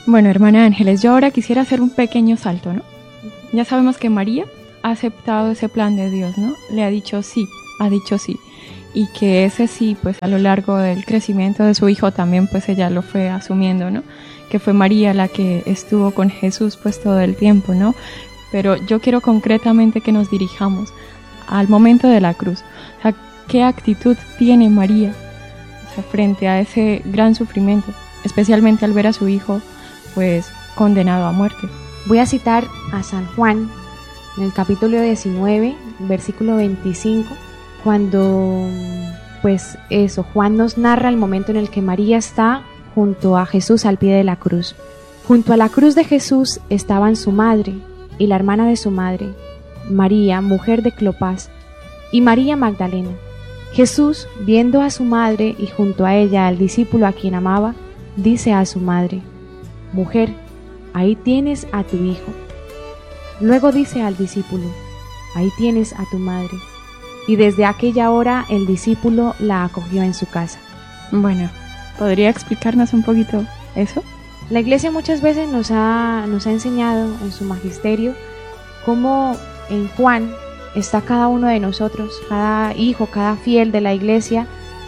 Bueno, hermana Ángeles, yo ahora quisiera hacer un pequeño salto, ¿no? Ya sabemos que María ha aceptado ese plan de Dios, ¿no? Le ha dicho sí, y que ese sí, pues a lo largo del crecimiento de su hijo también, pues ella lo fue asumiendo, ¿no? Que fue María la que estuvo con Jesús pues todo el tiempo, ¿no? Pero yo quiero concretamente que nos dirijamos al momento de la cruz. O sea, ¿qué actitud tiene María, o sea, frente a ese gran sufrimiento, especialmente al ver a su hijo pues condenado a muerte? Voy a citar a San Juan en el capítulo 19, versículo 25, cuando pues eso, Juan nos narra el momento en el que María está junto a Jesús al pie de la cruz. Junto a la cruz de Jesús estaban su madre y la hermana de su madre, María, mujer de Clopas, y María Magdalena. Jesús, viendo a su madre y junto a ella al discípulo a quien amaba, dice a su madre: «Mujer, ahí tienes a tu hijo». Luego dice al discípulo: «Ahí tienes a tu madre». Y desde aquella hora el discípulo la acogió en su casa. Bueno, ¿podría explicarnos un poquito eso? La Iglesia muchas veces nos ha enseñado en su magisterio cómo en Juan está cada uno de nosotros, cada hijo, cada fiel de la Iglesia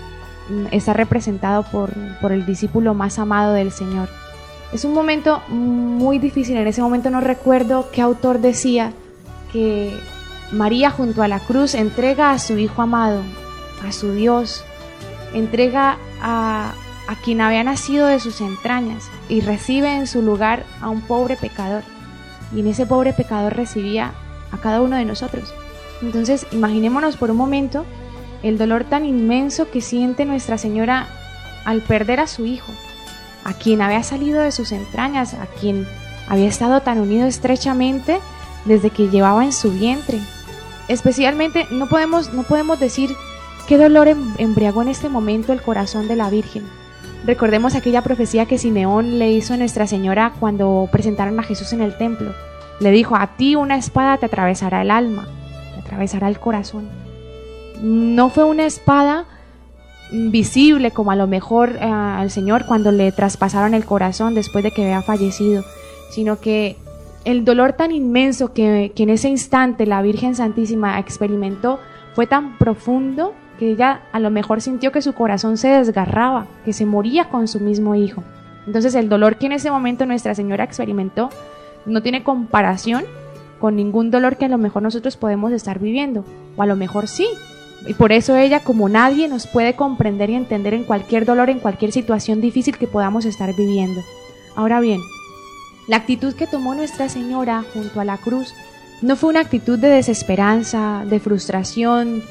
está representado por el discípulo más amado del Señor. Es un momento muy difícil. En ese momento no recuerdo qué autor decía que María junto a la cruz entrega a su hijo amado, a su Dios, entrega a quien había nacido de sus entrañas y recibe en su lugar a un pobre pecador. Y en ese pobre pecador recibía a cada uno de nosotros. Entonces, imaginémonos por un momento el dolor tan inmenso que siente Nuestra Señora al perder a su hijo, a quien había salido de sus entrañas, a quien había estado tan unido estrechamente desde que llevaba en su vientre. Especialmente, no podemos decir qué dolor embriagó en este momento el corazón de la Virgen. Recordemos aquella profecía que Simeón le hizo a Nuestra Señora cuando presentaron a Jesús en el templo. Le dijo: «A ti una espada te atravesará el alma, te atravesará el corazón». No fue una espada visible como a lo mejor al Señor cuando le traspasaron el corazón después de que había fallecido, sino que el dolor tan inmenso que en ese instante la Virgen Santísima experimentó fue tan profundo que ella a lo mejor sintió que su corazón se desgarraba, que se moría con su mismo hijo. Entonces el dolor que en ese momento Nuestra Señora experimentó no tiene comparación con ningún dolor que a lo mejor nosotros podemos estar viviendo, o a lo mejor sí. Y por eso ella, como nadie, nos puede comprender y entender en cualquier dolor, en cualquier situación difícil que podamos estar viviendo. Ahora bien, la actitud que tomó Nuestra Señora junto a la cruz no fue una actitud de desesperanza, de frustración,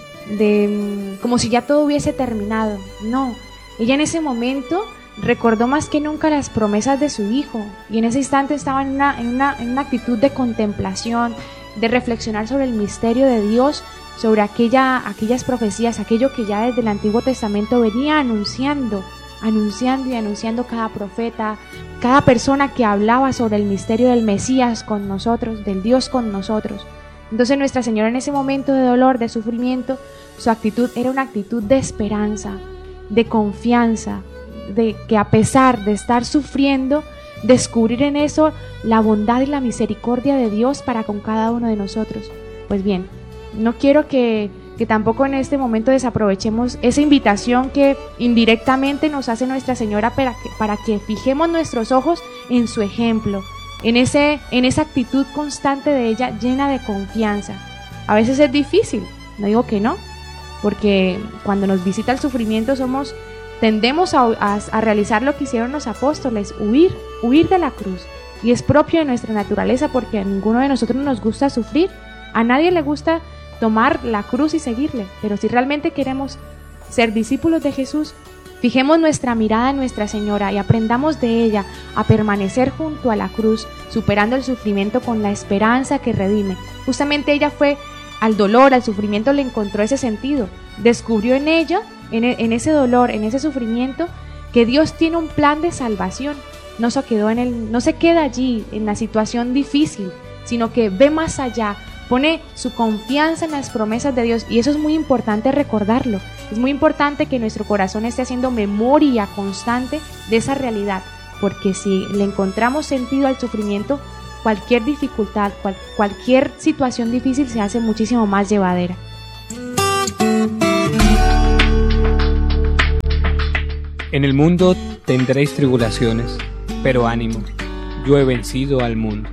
de como si ya todo hubiese terminado. No, ella en ese momento recordó más que nunca las promesas de su hijo y en ese instante estaba en una actitud de contemplación, de reflexionar sobre el misterio de Dios, sobre aquellas profecías, aquello que ya desde el Antiguo Testamento venía anunciando cada profeta, cada persona que hablaba sobre el misterio del Mesías con nosotros, del Dios con nosotros. Entonces Nuestra Señora en ese momento de dolor, de sufrimiento, su actitud era una actitud de esperanza, de confianza, de que a pesar de estar sufriendo, descubrir en eso la bondad y la misericordia de Dios para con cada uno de nosotros. Pues bien, no quiero que tampoco en este momento desaprovechemos esa invitación que indirectamente nos hace Nuestra Señora para que fijemos nuestros ojos en su ejemplo, en esa actitud constante de ella llena de confianza. A veces es difícil, no digo que no, porque cuando nos visita el sufrimiento tendemos a realizar lo que hicieron los apóstoles, huir de la cruz. Y es propio de nuestra naturaleza porque a ninguno de nosotros nos gusta sufrir. A nadie le gusta tomar la cruz y seguirle. Pero si realmente queremos ser discípulos de Jesús, fijemos nuestra mirada en Nuestra Señora y aprendamos de ella a permanecer junto a la cruz, superando el sufrimiento con la esperanza que redime. Justamente ella al dolor, al sufrimiento le encontró ese sentido. Descubrió en ella, en ese dolor, en ese sufrimiento, que Dios tiene un plan de salvación. No se queda allí en la situación difícil, sino que ve más allá, pone su confianza en las promesas de Dios, y eso es muy importante recordarlo. Es muy importante que nuestro corazón esté haciendo memoria constante de esa realidad, porque si le encontramos sentido al sufrimiento, cualquier dificultad, cualquier situación difícil se hace muchísimo más llevadera. En el mundo tendréis tribulaciones, pero ánimo, yo he vencido al mundo.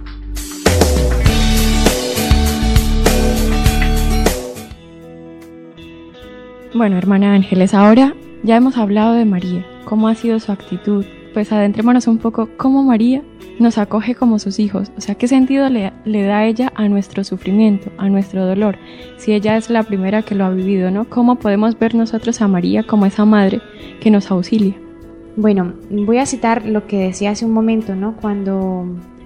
Bueno, hermana Ángeles, ahora ya hemos hablado de María, cómo ha sido su actitud. Pues adentrémonos un poco cómo María nos acoge como sus hijos, o sea, qué sentido le da ella a nuestro sufrimiento, a nuestro dolor, si ella es la primera que lo ha vivido, ¿no? ¿Cómo podemos ver nosotros a María como esa madre que nos auxilia? Bueno, voy a citar lo que decía hace un momento, ¿no? Cuando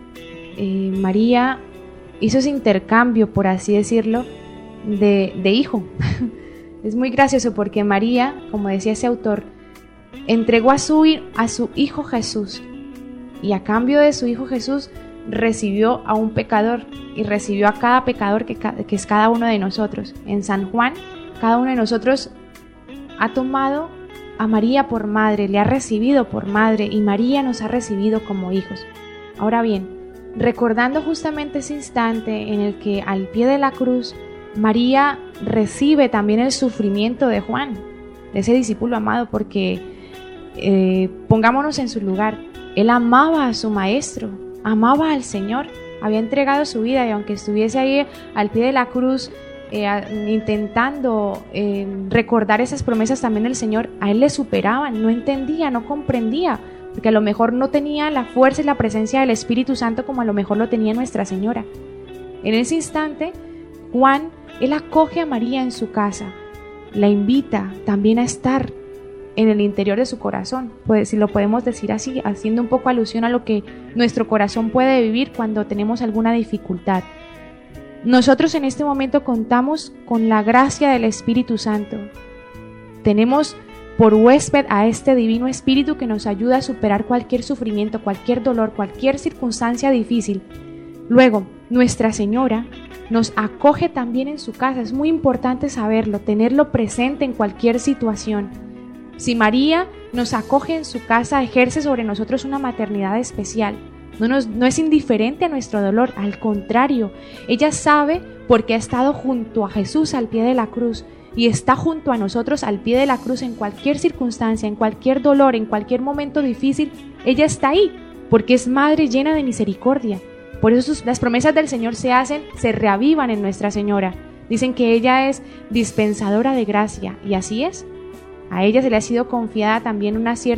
María hizo ese intercambio, por así decirlo, de hijo. Es muy gracioso porque María, como decía ese autor, entregó a su hijo Jesús, y a cambio de su hijo Jesús recibió a un pecador, y recibió a cada pecador que es cada uno de nosotros. En San Juan, cada uno de nosotros ha tomado a María por madre, le ha recibido por madre, y María nos ha recibido como hijos. Ahora bien, recordando justamente ese instante en el que al pie de la cruz María recibe también el sufrimiento de Juan, de ese discípulo amado, porque pongámonos en su lugar. Él amaba a su maestro, amaba al Señor, había entregado su vida, y aunque estuviese ahí al pie de la cruz intentando recordar esas promesas también del Señor, a él le superaban, no entendía, no comprendía, porque a lo mejor no tenía la fuerza y la presencia del Espíritu Santo como a lo mejor lo tenía Nuestra Señora. En ese instante, Juan, él acoge a María en su casa, la invita también a estar en el interior de su corazón, pues si lo podemos decir así, haciendo un poco alusión a lo que nuestro corazón puede vivir cuando tenemos alguna dificultad. Nosotros en este momento contamos con la gracia del Espíritu Santo. Tenemos por huésped a este Divino Espíritu que nos ayuda a superar cualquier sufrimiento, cualquier dolor, cualquier circunstancia difícil. Luego, Nuestra Señora nos acoge también en su casa. Es muy importante saberlo, tenerlo presente en cualquier situación. Si María nos acoge en su casa, ejerce sobre nosotros una maternidad especial. No es indiferente a nuestro dolor, al contrario, ella sabe porque ha estado junto a Jesús al pie de la cruz, y está junto a nosotros al pie de la cruz en cualquier circunstancia, en cualquier dolor, en cualquier momento difícil. Ella está ahí porque es madre llena de misericordia. Por eso las promesas del Señor se reavivan en Nuestra Señora. Dicen que ella es dispensadora de gracia, y así es. A ella se le ha sido confiada también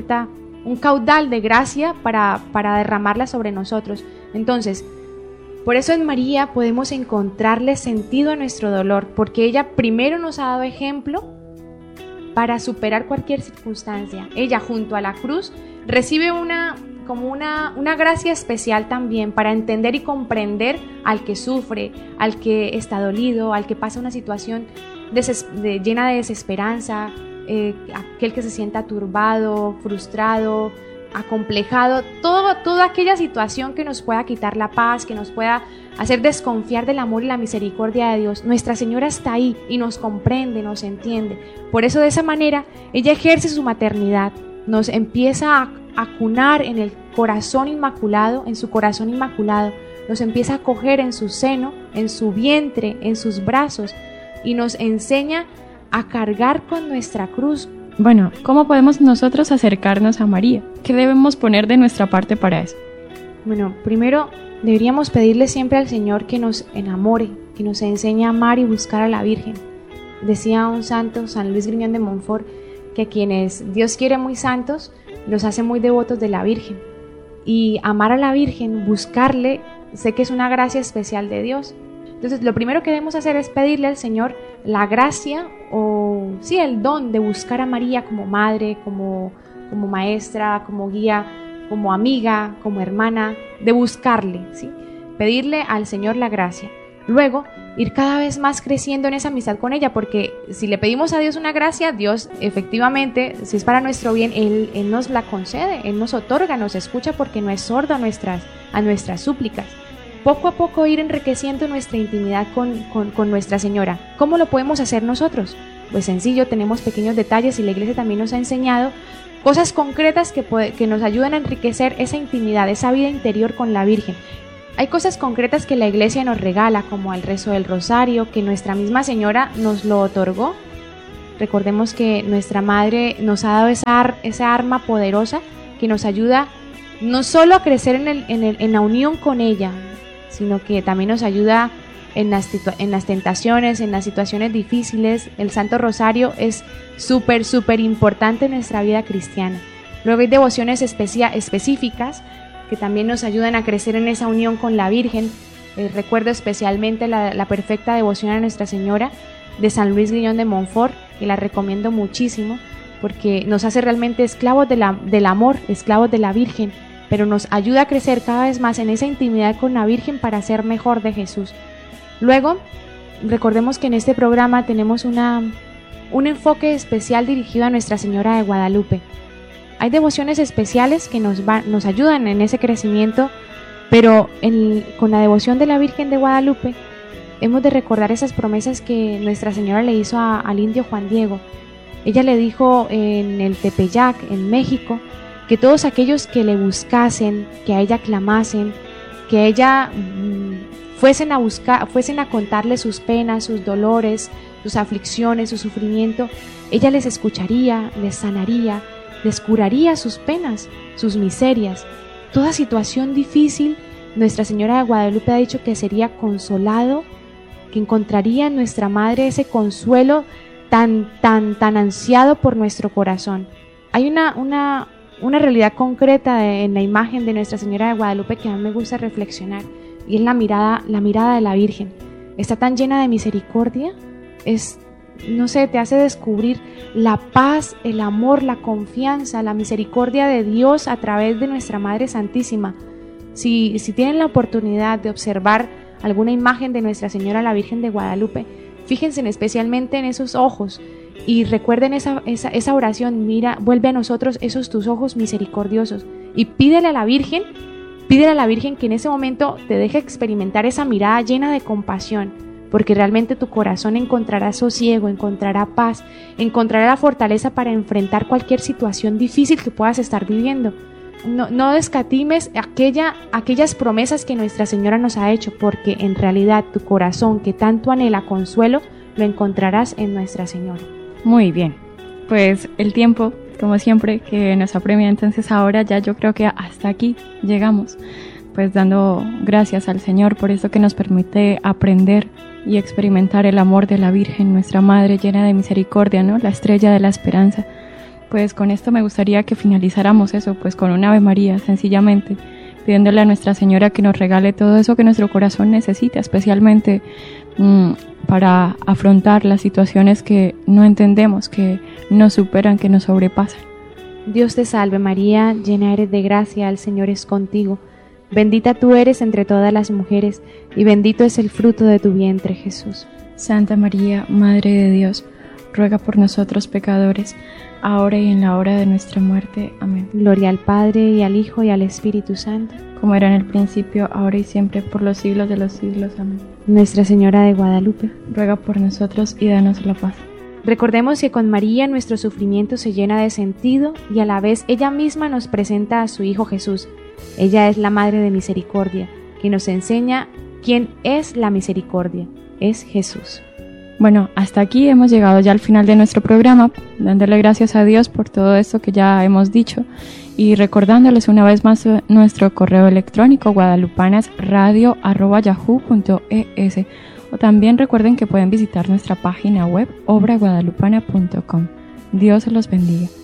un caudal de gracia para derramarla sobre nosotros. Entonces, por eso en María podemos encontrarle sentido a nuestro dolor, porque ella primero nos ha dado ejemplo para superar cualquier circunstancia. Ella junto a la cruz recibe una gracia especial también para entender y comprender al que sufre, al que está dolido, al que pasa una situación llena de desesperanza, aquel que se sienta turbado, frustrado, acomplejado, toda aquella situación que nos pueda quitar la paz, que nos pueda hacer desconfiar del amor y la misericordia de Dios. Nuestra Señora está ahí y nos comprende, nos entiende. Por eso de esa manera ella ejerce su maternidad, nos empieza a cunar en el corazón inmaculado, en su corazón inmaculado, nos empieza a coger en su seno, en su vientre, en sus brazos, y nos enseña a cargar con nuestra cruz. Bueno, ¿cómo podemos nosotros acercarnos a María? ¿Qué debemos poner de nuestra parte para eso? Bueno, primero deberíamos pedirle siempre al Señor que nos enamore, que nos enseñe a amar y buscar a la Virgen. Decía un santo, San Luis Griñón de Montfort, que quienes Dios quiere muy santos, los hace muy devotos de la Virgen. Y amar a la Virgen, buscarle, sé que es una gracia especial de Dios. Entonces, lo primero que debemos hacer es pedirle al Señor la gracia, o sí, el don de buscar a María como madre, como maestra, como guía, como amiga, como hermana, de buscarle, ¿sí? Pedirle al Señor la gracia. Luego, ir cada vez más creciendo en esa amistad con ella, porque si le pedimos a Dios una gracia, Dios efectivamente, si es para nuestro bien, Él nos la concede, Él nos otorga, nos escucha, porque no es sordo a nuestras súplicas. Poco a poco ir enriqueciendo nuestra intimidad con Nuestra Señora. ¿Cómo lo podemos hacer nosotros? pues sencillo, tenemos pequeños detalles y la iglesia también nos ha enseñado cosas concretas que nos ayudan a enriquecer esa intimidad, esa vida interior con la Virgen. Hay cosas concretas que la iglesia nos regala, como el rezo del rosario, que nuestra misma Señora nos lo otorgó. Recordemos que nuestra Madre nos ha dado esa arma poderosa que nos ayuda no solo a crecer en la unión con ella, sino que también nos ayuda en las tentaciones, en las situaciones difíciles. El Santo Rosario es súper importante en nuestra vida cristiana. Luego hay devociones específicas que también nos ayudan a crecer en esa unión con la Virgen. Recuerdo especialmente la perfecta devoción a Nuestra Señora de San Luis Guillón de Montfort, que la recomiendo muchísimo porque nos hace realmente esclavos del amor, esclavos de la Virgen, pero nos ayuda a crecer cada vez más en esa intimidad con la Virgen para ser mejor de Jesús. Luego, recordemos que en este programa tenemos un enfoque especial dirigido a Nuestra Señora de Guadalupe. Hay devociones especiales que nos ayudan en ese crecimiento, pero con la devoción de la Virgen de Guadalupe hemos de recordar esas promesas que Nuestra Señora le hizo al indio Juan Diego. Ella le dijo en el Tepeyac, en México, que todos aquellos que le buscasen, que a ella clamasen, que a ella fuesen a contarle sus penas, sus dolores, sus aflicciones, su sufrimiento, ella les escucharía, les sanaría, les curaría sus penas, sus miserias. Toda situación difícil, Nuestra Señora de Guadalupe ha dicho que sería consolado, que encontraría en nuestra Madre ese consuelo tan ansiado por nuestro corazón. Hay una realidad concreta en la imagen de Nuestra Señora de Guadalupe que a mí me gusta reflexionar, y es la mirada de la Virgen. Está tan llena de misericordia, te hace descubrir la paz, el amor, la confianza, la misericordia de Dios a través de nuestra Madre Santísima. Si tienen la oportunidad de observar alguna imagen de Nuestra Señora la Virgen de Guadalupe, fíjense especialmente en esos ojos y recuerden esa oración: vuelve a nosotros esos tus ojos misericordiosos, y pídele a la Virgen que en ese momento te deje experimentar esa mirada llena de compasión, porque realmente tu corazón encontrará sosiego, encontrará paz, encontrará la fortaleza para enfrentar cualquier situación difícil que puedas estar viviendo. No descatimes aquellas promesas que Nuestra Señora nos ha hecho, porque en realidad tu corazón que tanto anhela consuelo, lo encontrarás en Nuestra Señora. Muy bien, pues el tiempo, como siempre, que nos apremia, entonces ahora ya yo creo que hasta aquí llegamos, pues dando gracias al Señor por eso que nos permite aprender y experimentar el amor de la Virgen, nuestra Madre llena de misericordia, ¿no? La estrella de la esperanza. Pues con esto me gustaría que finalizáramos eso, pues con un Ave María, sencillamente, pidiéndole a Nuestra Señora que nos regale todo eso que nuestro corazón necesita, especialmente para afrontar las situaciones que no entendemos, que nos superan, que nos sobrepasan. Dios te salve María, llena eres de gracia, el Señor es contigo. Bendita tú eres entre todas las mujeres, y bendito es el fruto de tu vientre, Jesús. Santa María, Madre de Dios, ruega por nosotros pecadores, ahora y en la hora de nuestra muerte. Amén. Gloria al Padre, y al Hijo, y al Espíritu Santo, como era en el principio, ahora y siempre, por los siglos de los siglos. Amén. Nuestra Señora de Guadalupe, ruega por nosotros y danos la paz. Recordemos que con María nuestro sufrimiento se llena de sentido, y a la vez ella misma nos presenta a su Hijo Jesús. Ella es la Madre de Misericordia, que nos enseña quién es la misericordia. Es Jesús. Bueno, hasta aquí hemos llegado ya al final de nuestro programa, dándole gracias a Dios por todo esto que ya hemos dicho y recordándoles una vez más nuestro correo electrónico guadalupanasradio@yahoo.es, o también recuerden que pueden visitar nuestra página web obraguadalupana.com. Dios los bendiga.